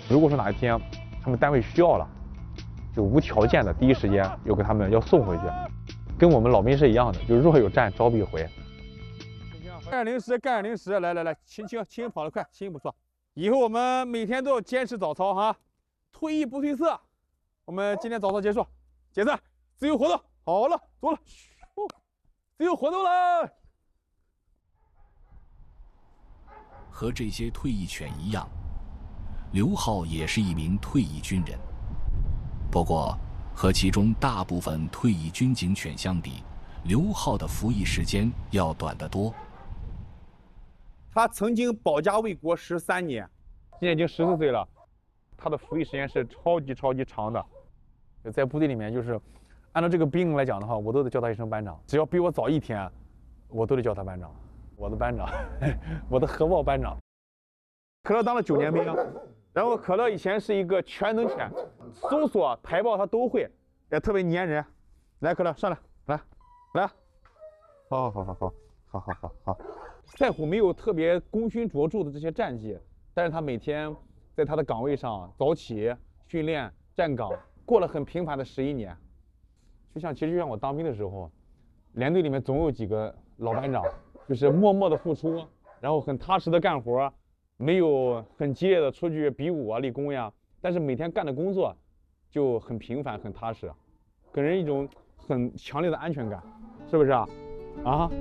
如果说哪一天他们单位需要了，就无条件的第一时间要给他们要送回去，跟我们老兵是一样的，就若有战招必回。 干点零食，干点零食，来，亲跑得快，亲不错。以后我们每天都要坚持早操哈，退役不褪色。我们今天早操结束，解散，自由活动。好了，走了，自由活动了。 和这些退役犬一样，刘浩也是一名退役军人。不过，和其中大部分退役军警犬相比，刘浩的服役时间要短得多。 他曾经保家卫国13年， 今年已经14岁了，他的服役时间是超级长的。在部队里面，就是按照这个兵来讲的话，我都得叫他一声班长。只要比我早一天，我都得叫他班长。我的班长，我的核爆班长。可乐当了9年兵，然后可乐以前是一个全能犬，搜索、排爆他都会，也特别粘人。来，可乐上来，来，好。在乎没有特别功勋卓著的这些战绩，但是他每天在他的岗位上早起训练站岗，过了很平凡的11年。其实就像我当兵的时候，连队里面总有几个老班长，就是默默的付出，然后很踏实的干活，没有很激烈的出去比武啊立功呀，但是每天干的工作就很平凡很踏实，给人一种很强烈的安全感，是不是啊？啊？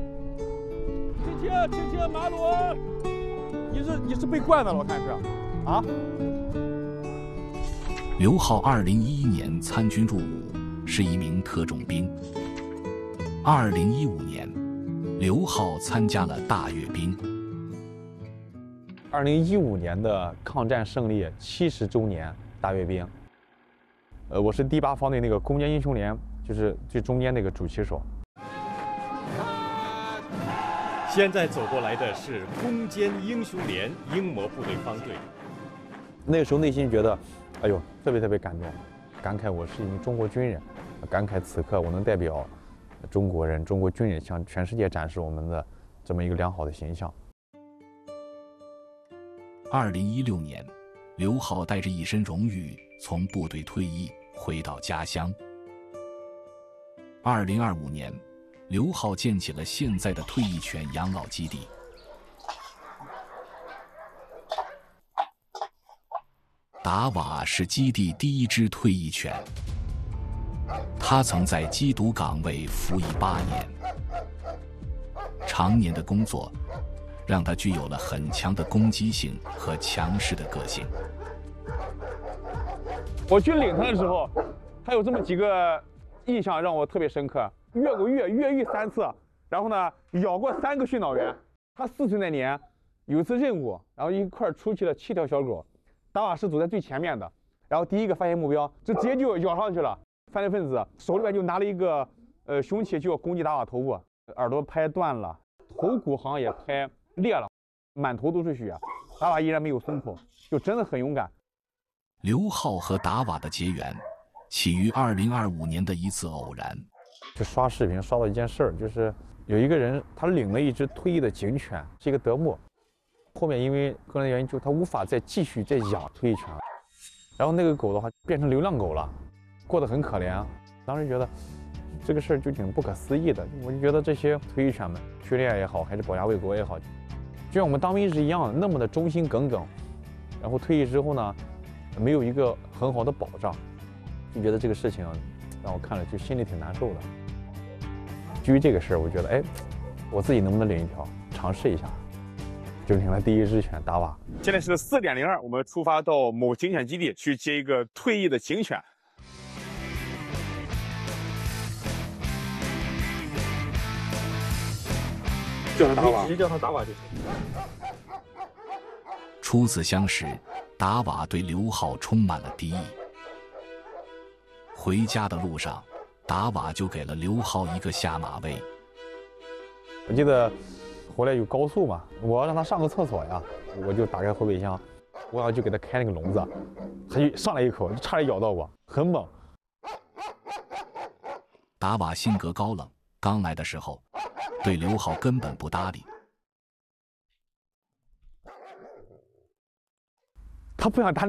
亲马鲁，你是被惯的了，我看是啊。 刘浩2011年参军入伍，是一名特种兵。2015年，刘浩参加了大阅兵。 2015年的抗战胜利70周年大阅兵，我是第8方队那个攻坚英雄连，就是最中间那个主旗手。 现在走过来的是攻坚英雄连英模部队方队。 那个时候内心觉得，哎呦，特别感动，感慨我是一名中国军人，感慨此刻我能代表中国人、中国军人向全世界展示我们的这么一个良好的形象。 2016年，刘浩带着一身荣誉从部队退役，回到家乡。2025年，刘浩建起了现在的退役犬养老基地。达瓦是基地第1只退役犬，他曾在缉毒岗位服役8年，常年的工作让他具有了很强的攻击性和强势的个性。 我去领他的时候，他有这么几个印象让我特别深刻：越狱3次，然后呢咬过3个训导员。他4岁那年有一次任务，然后一块出去了7条小狗，达瓦是走在最前面的，然后第一个发现目标，就直接就咬上去了。犯罪分子手里边就拿了一个凶器，就要攻击达瓦头部，耳朵拍断了，头骨好像也拍裂了，满头都是血。达瓦依然没有松口，就真的很勇敢。 刘浩和达瓦的结缘起于2025年的一次偶然。 就刷视频刷到一件事儿，就是有一个人他领了一只退役的警犬，是一个德牧，后面因为个人原因，就他无法再继续养退役犬了，然后那个狗的话变成流浪狗了，过得很可怜。当时觉得这个事儿就挺不可思议的，我就觉得这些退役犬们训练也好，还是保家卫国也好，就像我们当兵是一样的，那么的忠心耿耿，然后退役之后呢，没有一个很好的保障，就觉得这个事情让我看了就心里挺难受的。基于这个事儿，我觉得哎，我自己能不能领一条，尝试一下，就领了第1只犬达瓦。 现在是4点02，我们出发到某警犬基地去接一个退役的警犬。叫他达瓦，直接叫他达瓦就行。 初次相识，达瓦对刘浩充满了敌意。回家的路上，达瓦就给了刘浩一个下马威。 我记得回来有高速嘛，我要让他上个厕所呀，我就打开后备箱，我要就给他开那个笼子，他就上来一口，就差点咬到我，很猛。 达瓦性格高冷，刚来的时候对刘浩根本不搭理。 他不想搭